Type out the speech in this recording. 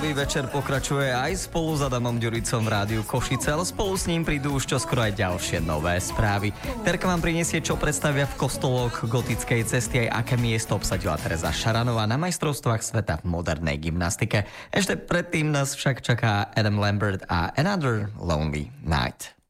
Sobotový večer pokračuje aj spolu s Adamom Ďuricom v rádiu Košice, ale spolu s ním prídu už čoskoro aj ďalšie nové správy. Terka vám prinesie, čo predstavia v kostoloch gotickej cesty, aj aké miesto obsadila Tereza Šaranová na majstrovstvách sveta v modernej gymnastike. Ešte predtým nás však čaká Adam Lambert a Another Lonely Night.